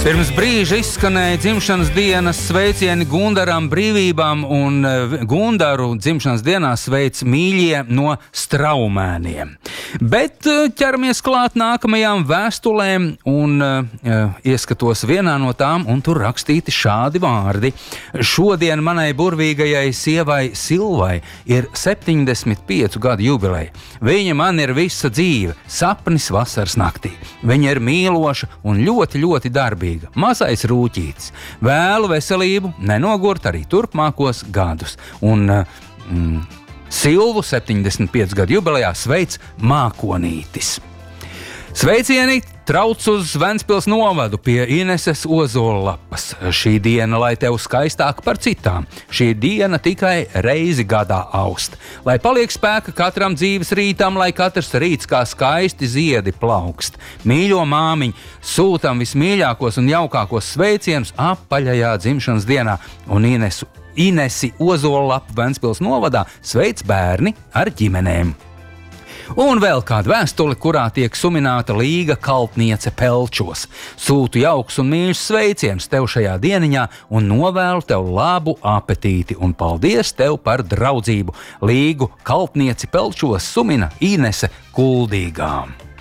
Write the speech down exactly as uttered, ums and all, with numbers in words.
Pirms brīža izskanēja dzimšanas dienas sveicieni Gundaram brīvībām, un Gundaru dzimšanas dienā sveic mīļie no Straumēniem. Bet ķeramies klāt nākamajām vēstulēm un uh, ieskatos vienā no tām, un tur rakstīti šādi vārdi. Šodien manai burvīgajai sievai Silvai ir septiņdesmit piecu gadu jubileja. Viņa man ir visa dzīve, sapnis vasaras naktī. Viņa ir mīloša un ļoti, ļoti darbīga. Mazais rūķītis. Vēlu veselību, nenogurt arī turpmākos gadus. Un mm, Silvu septiņdesmit piecu gadu jubilejā sveic Mākonītis. Sveicieni trauc uz Ventspils novadu pie Ineses Ozolapas. Šī diena, lai tev skaistāk par citām. Šī diena tikai reizi gadā aust. Lai paliek spēka katram dzīves rītam, lai katrs rīts kā skaisti ziedi plaukst. Mīļo māmiņu, sūtam vismīļākos un jaukākos sveicienus apaļajā dzimšanas dienā. Un Inesu, Inesi Ozolapu Ventspils novadā sveic bērni ar ģimenēm. Un vēl kāda vēstule, kurā tiek sumināta Līga Kaltniece Pelčos. Sūtu jauks un mīļus sveicienus tev šajā dieniņā un novēlu tev labu apetīti. Un paldies tev par draudzību. Līgu Kaltnieci Pelčos sumina Inese Kuldīgām.